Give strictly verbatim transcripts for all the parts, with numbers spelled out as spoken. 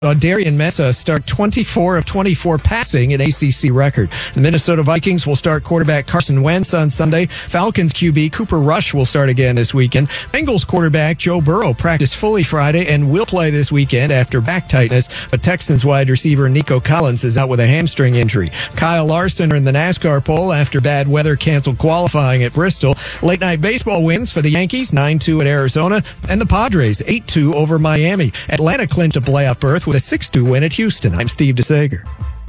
Uh, Darian Mesa start twenty-four of twenty-four passing, an A C C record. The Minnesota Vikings will start quarterback Carson Wentz on Sunday. Falcons Q B Cooper Rush will start again this weekend. Bengals quarterback Joe Burrow practiced fully Friday and will play this weekend after back tightness, but Texans wide receiver Nico Collins is out with a hamstring injury. Kyle Larson in the NASCAR pole after bad weather canceled qualifying at Bristol. Late night baseball wins for the Yankees, nine two at Arizona, and the Padres, eight two over Miami. Atlanta clinched a playoff berth with a six two win at Houston. I'm Steve DeSager.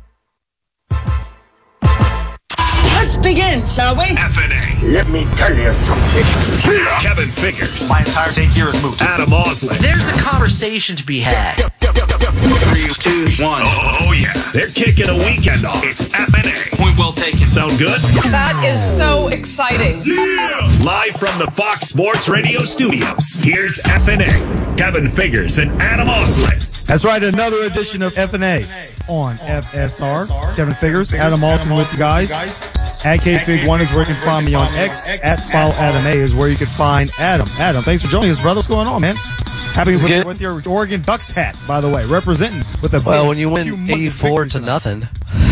Let's begin, shall we? F N A. Let me tell you something. Kevin Figures. My entire day here is moved. Adam Osley. There's a conversation to be had. Three, two, one. Oh, oh, yeah. They're kicking a weekend off. It's F N A. Point well taken. Sound good? That is so exciting. Yeah! Live from the Fox Sports Radio studios, here's F N A. Kevin Figures and Adam Osley. That's right, another edition of F N A on F S R. Kevin Figures, Adam Alton with you guys. At K Fig one is where you can find me on X. At Follow Adam A is where you can find Adam. Adam, thanks for joining us, brother. What's going on, man? Happy with, with your Oregon Ducks hat, by the way, representing with a well. When you win eighty-four to nothing,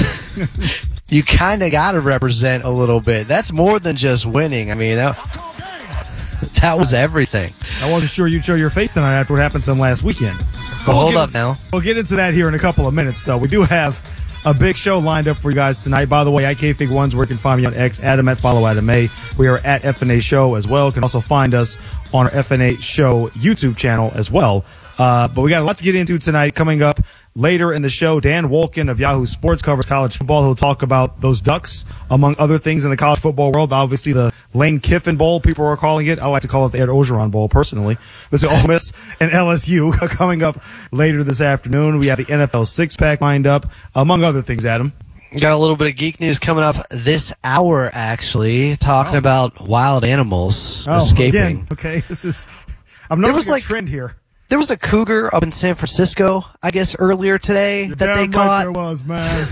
you kind of got to represent a little bit. That's more than just winning. I mean, that, that was everything. I wasn't sure you'd show your face tonight after what happened to them last weekend. Well, we'll hold up into, now. We'll get into that here in a couple of minutes, though. We do have a big show lined up for you guys tonight. By the way, at K Fig one's where you can find me on X, Adam at Follow Adam A. We are at F N A Show as well. You can also find us on our F N A Show YouTube channel as well. Uh, but we got a lot to get into tonight. Coming up later in the show, Dan Wolken of Yahoo Sports covers college football. He'll talk about those Ducks, among other things in the college football world. Obviously, the Lane Kiffin Bowl, people are calling it. I like to call it the Ed Ogeron Bowl, personally. There's Ole Miss and L S U coming up later this afternoon. We have the N F L six-pack lined up, among other things, Adam. Got a little bit of geek news coming up this hour, actually, talking oh. about wild animals oh, escaping. Again. Okay, this is. I'm noticing like, a trend here. There was a cougar up in San Francisco, I guess, earlier today You're that they damn caught. Right there was, man.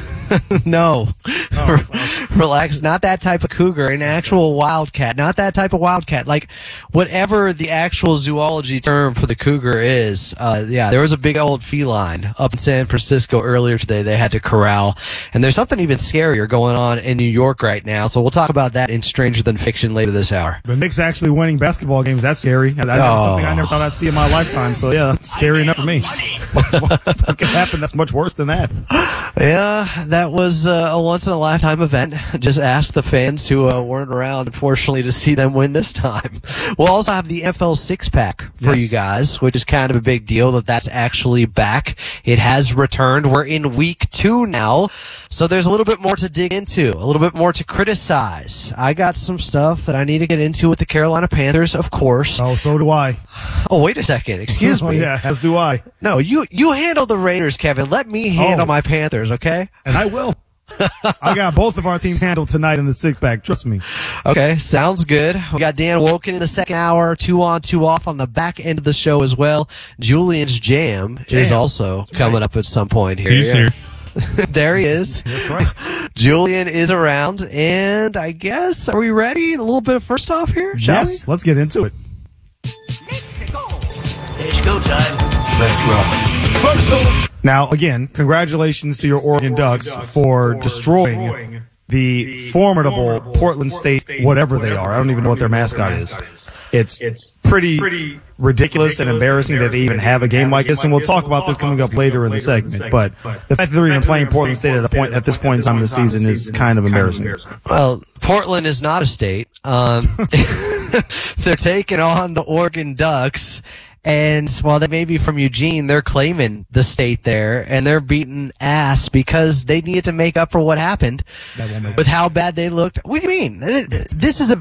No. Oh, awesome. Relax. Not that type of cougar. An actual wildcat. Not that type of wildcat. Like, whatever the actual zoology term for the cougar is, uh, yeah, there was a big old feline up in San Francisco earlier today they had to corral. And there's something even scarier going on in New York right now. So we'll talk about that in Stranger Than Fiction later this hour. The Knicks actually winning basketball games. That's scary. That's oh. something I never thought I'd see in my lifetime. So, yeah, that's scary enough for me. What, what could happen that's much worse than that? Yeah, that was uh, a once-in-a-lifetime event. Just ask the fans who uh, weren't around, unfortunately, to see them win this time. We'll also have the N F L six-pack for yes. you guys, which is kind of a big deal that that's actually back. It has returned. We're in week two now, so there's a little bit more to dig into, a little bit more to criticize. I got some stuff that I need to get into with the Carolina Panthers, of course. Oh, so do I. Oh, wait a second. Excuse me. Oh, yeah, as do I. No, you, you handle the Raiders, Kevin. Let me handle oh. my Panthers, okay? And I will. I got both of our teams handled tonight in the six-pack. Trust me. Okay, sounds good. We got Dan Wolken in the second hour, two on, two off on the back end of the show as well. Julian's Jam, Jam. is also coming right. up at some point here. He's here. There he is. That's right. Julian is around, and I guess, are we ready? A little bit first off here, shall yes, we? Let's get into it. It's go time. Let's roll. First off, now, again, congratulations to your Oregon Ducks for destroying the formidable Portland State, whatever they are. I don't even know what their mascot is. It's pretty ridiculous and embarrassing that they even have a game like this, and we'll talk about this coming up later in the segment. But the fact that they're even playing Portland State at a point at this point in time in the season is kind of embarrassing. Well, Portland is not a state. Um, they're taking on the Oregon Ducks. And while they may be from Eugene, they're claiming the state there, and they're beating ass because they needed to make up for what happened with how bad they looked. What do you mean? This is a